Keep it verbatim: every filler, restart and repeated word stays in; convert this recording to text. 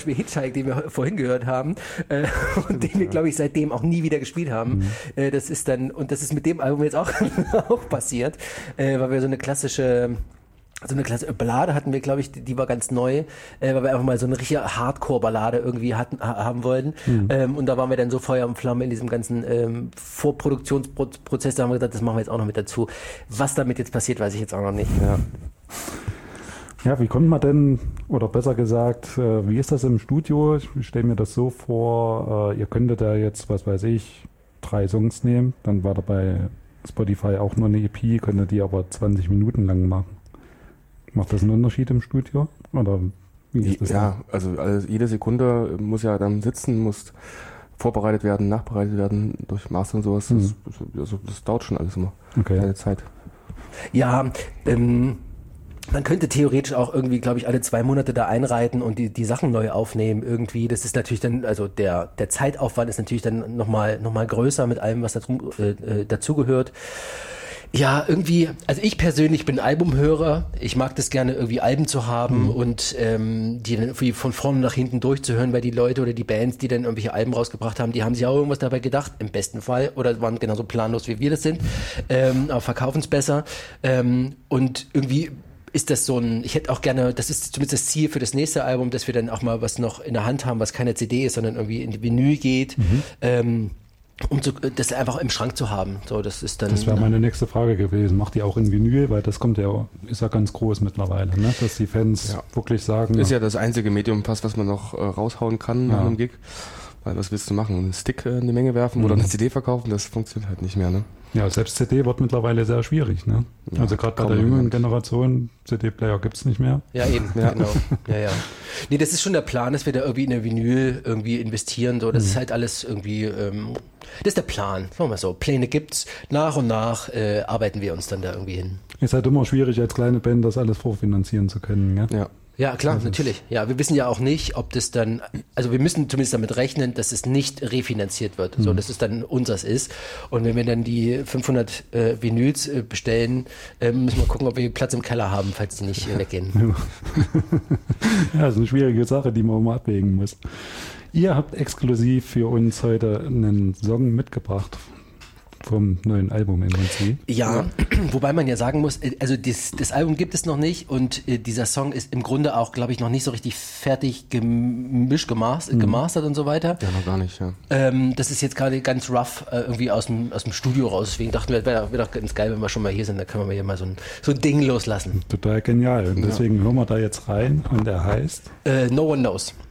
Beispiel Hitchhike, den wir vorhin gehört haben, äh, und den wir, glaube ich, seitdem auch nie wieder gespielt haben. Mhm. Äh, das ist dann, und das ist mit dem Album jetzt auch, auch passiert, äh, weil wir so eine klassische So eine klasse Ballade hatten wir, glaube ich, die, die war ganz neu, äh, weil wir einfach mal so eine richtige Hardcore-Ballade irgendwie hatten, ha- haben wollten. Mhm. Ähm, und da waren wir dann so Feuer und Flamme in diesem ganzen ähm, Vorproduktionsprozess. Da haben wir gesagt, das machen wir jetzt auch noch mit dazu. Was damit jetzt passiert, weiß ich jetzt auch noch nicht. Ja, ja wie kommt man denn, oder besser gesagt, äh, wie ist das im Studio? Ich stelle mir das so vor, äh, ihr könntet da jetzt, was weiß ich, drei Songs nehmen, dann war da bei Spotify auch nur eine E P, könntet die aber zwanzig Minuten lang machen. Macht das einen Unterschied im Studio? Oder wie ist das? Ja, also, also jede Sekunde muss ja dann sitzen, muss vorbereitet werden, nachbereitet werden durch Master und sowas. Das, mhm. das, also, das dauert schon alles immer. Okay. Eine Zeit. Ja, ähm, man könnte theoretisch auch irgendwie, glaube ich, alle zwei Monate da einreiten und die, die Sachen neu aufnehmen irgendwie. Das ist natürlich dann, also der, der Zeitaufwand ist natürlich dann nochmal noch mal größer mit allem, was dazu, äh, dazugehört. Ja, irgendwie, also ich persönlich bin Albumhörer. Ich mag das gerne, irgendwie Alben zu haben mhm. und ähm, die dann irgendwie von vorne nach hinten durchzuhören, weil die Leute oder die Bands, die dann irgendwelche Alben rausgebracht haben, die haben sich auch irgendwas dabei gedacht, im besten Fall, oder waren genauso planlos, wie wir das sind, ähm, aber verkaufen es besser. Ähm, und irgendwie ist das so ein, ich hätte auch gerne, das ist zumindest das Ziel für das nächste Album, dass wir dann auch mal was noch in der Hand haben, was keine C D ist, sondern irgendwie in die Vinyl geht. Mhm. Ähm, um zu, das einfach im Schrank zu haben. So, das ist dann. Das wäre meine nächste Frage gewesen. Macht ihr auch in Vinyl? Weil das kommt ja, ist ja ganz groß mittlerweile, ne? Dass die Fans ja. wirklich sagen. Ist ja das einzige Medium fast, was man noch äh, raushauen kann nach ja. einem Gig. Weil was willst du machen? Einen Stick äh, in die Menge werfen mhm. oder eine C D verkaufen? Das funktioniert halt nicht mehr, ne? Ja, selbst C D wird mittlerweile sehr schwierig, ne? Ja, also gerade bei der jüngeren Generation, C D-Player gibt's nicht mehr. Ja, eben, ja. genau. Ja, ja. Nee, das ist schon der Plan, dass wir da irgendwie in der Vinyl irgendwie investieren. So, das mhm. ist halt alles irgendwie, ähm, das ist der Plan. Sagen wir mal so, Pläne gibt's. Nach und nach äh, arbeiten wir uns dann da irgendwie hin. Ist halt immer schwierig, als kleine Band das alles vorfinanzieren zu können, ja? Ja. Ja, klar, also natürlich. Ja, wir wissen ja auch nicht, ob das dann, also wir müssen zumindest damit rechnen, dass es nicht refinanziert wird, mhm. so, dass es dann unseres ist. Und wenn wir dann die fünfhundert äh, Vinyls äh, bestellen, äh, müssen wir gucken, ob wir Platz im Keller haben, falls die nicht äh, weggehen. Ja, das ist eine schwierige Sache, die man mal abwägen muss. Ihr habt exklusiv für uns heute einen Song mitgebracht. Vom neuen Album im Prinzip. Ja, ja, wobei man ja sagen muss, also das, das Album gibt es noch nicht und äh, dieser Song ist im Grunde auch, glaube ich, noch nicht so richtig fertig gemischt, gemastert, mhm. gemastert und so weiter. Ja, noch gar nicht, ja. Ähm, das ist jetzt gerade ganz rough äh, irgendwie aus dem, aus dem Studio raus, deswegen dachten wir, wäre wär doch ganz geil, wenn wir schon mal hier sind, da können wir hier mal so ein, so ein Ding loslassen. Total genial und deswegen ja. hören wir da jetzt rein und der heißt? Äh, No One Knows.